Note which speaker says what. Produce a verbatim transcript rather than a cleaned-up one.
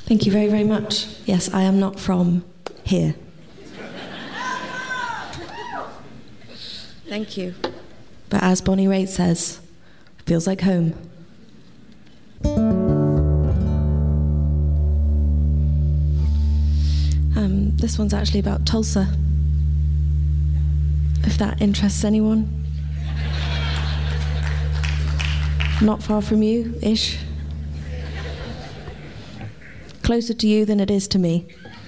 Speaker 1: Thank you very, very much. Yes, I am not from here. Thank you. But as Bonnie Raitt says, feels like home. Um, this one's actually about Tulsa, if that interests anyone. Not far from you, ish. Closer to you than it is to me.